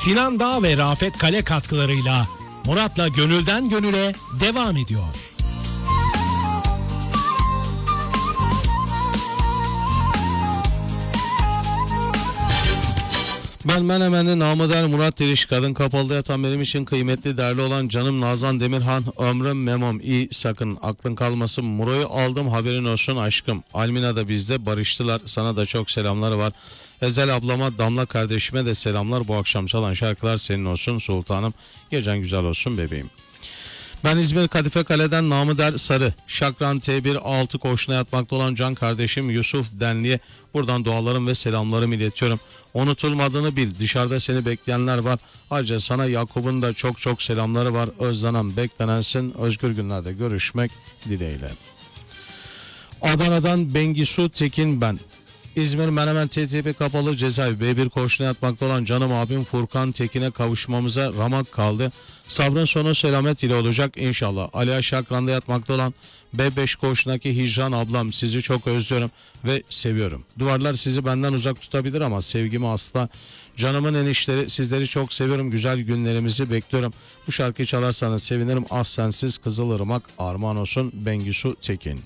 Sinan Dağ ve Rafet Kale katkılarıyla Murat'la Gönülden Gönüle devam ediyor. Ben Menemenli namı der Murat Diriş, kadın kapalıda yatan benim için kıymetli değerli olan canım Nazan Demirhan, ömrüm memom iyi, sakın aklın kalmasın, Muro'yu aldım haberin olsun aşkım. Almina da bizde barıştılar, sana da çok selamları var. Ezel ablama, Damla kardeşime de selamlar. Bu akşam çalan şarkılar senin olsun sultanım, gecen güzel olsun bebeğim. Ben İzmir Kadife Kale'den namı der Sarı, Şakran T1 6 koğuşuna yatmakta olan can kardeşim Yusuf Denli'ye buradan dualarım ve selamlarımı iletiyorum. Unutulmadığını bil, dışarıda seni bekleyenler var. Ayrıca sana Yakup'un da çok çok selamları var. Özlenen beklenensin, özgür günlerde görüşmek dileğiyle. Adana'dan Bengisu Tekin ben. İzmir Menemen TTP kapalı cezaevi B1 koğuşuna yatmakta olan canım abim Furkan Tekin'e kavuşmamıza ramak kaldı. Sabrın sonu selamet ile olacak inşallah. Ali Şakran'da yatmakta olan B5 koğuşundaki Hicran ablam, sizi çok özlüyorum ve seviyorum. Duvarlar sizi benden uzak tutabilir ama sevgimi asla. Canımın enişleri, sizleri çok seviyorum. Güzel günlerimizi bekliyorum. Bu şarkıyı çalarsanız sevinirim. Ah sensiz Kızılırmak armağan olsun. Bengisu Tekin.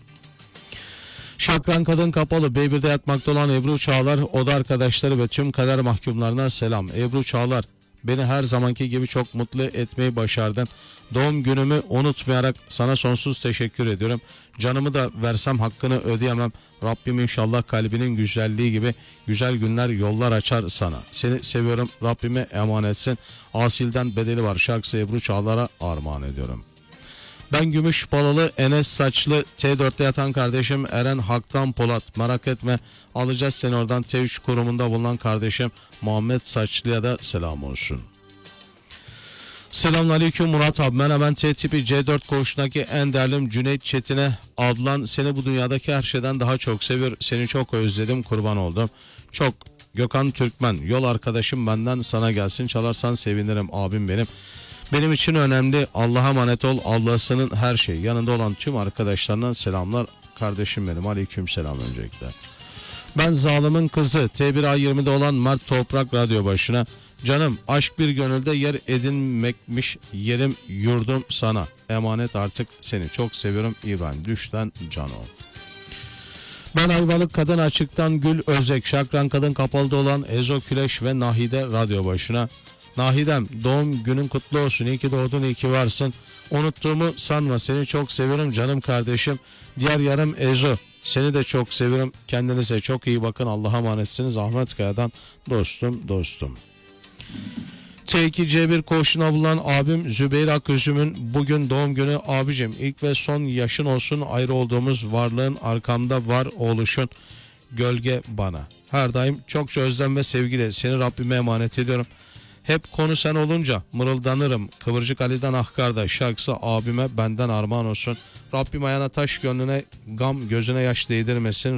Şakran kadın kapalı B1'de yatmakta olan Ebru Çağlar, oda arkadaşları ve tüm kader mahkumlarına selam. Ebru Çağlar, beni her zamanki gibi çok mutlu etmeyi başardın. Doğum günümü unutmayarak sana sonsuz teşekkür ediyorum. Canımı da versem hakkını ödeyemem. Rabbim inşallah kalbinin güzelliği gibi güzel günler yollar açar sana. Seni seviyorum, Rabbime emanetsin. Asil'den bedeli var şarkısı Ebru Çağlar'a armağan ediyorum. Ben gümüş balalı Enes saçlı T4'te yatan kardeşim Eren Hak'tan Polat, merak etme alacağız seni oradan. T3 kurumunda bulunan kardeşim Muhammed Saçlı'ya da selam olsun. Selamünaleyküm Murat abi, ben hemen T tipi C4 koğuşundaki en değerlim Cüneyt Çetin'e, ablan seni bu dünyadaki her şeyden daha çok seviyor, seni çok özledim, kurban oldum. Çok Gökhan Türkmen, yol arkadaşım benden sana gelsin, çalarsan sevinirim abim benim. Benim için önemli, Allah'a emanet ol, Allah'sının her şey. Yanında olan tüm arkadaşlarına selamlar kardeşim benim. Aleyküm selam öncelikle. Ben zalimin kızı T1A20'de olan Mert Toprak radyo başına. Canım aşk bir gönülde yer edinmekmiş, yerim yurdum sana. Emanet artık seni çok seviyorum İbrahim Düş'ten Cano. Ben Ayvalık kadın açıktan Gül Özek, Şakran kadın kapalıda olan Ezo Küleş ve Nahide radyo başına. Nahidem doğum günün kutlu olsun, iyi ki doğdun, iyi ki varsın. Unuttuğumu sanma, seni çok seviyorum canım kardeşim. Diğer yarım Ezo, seni de çok seviyorum. Kendinize çok iyi bakın, Allah'a emanetsiniz. Ahmet Kaya'dan dostum. T2C1 koğuşuna bulunan abim Zübeyir Aküzüm'ün bugün doğum günü. Abicim ilk ve son yaşın olsun, ayrı olduğumuz varlığın arkamda var oluşun. Gölge bana. Her daim çokça özlem ve sevgiyle seni Rabbime emanet ediyorum. Hep konu sen olunca mırıldanırım. Kıvırcık Ali'den Ah Kardeş şarkısı abime benden armağan olsun. Rabbim ayağına taş, gönlüne gam, gözüne yaş değdirmesin.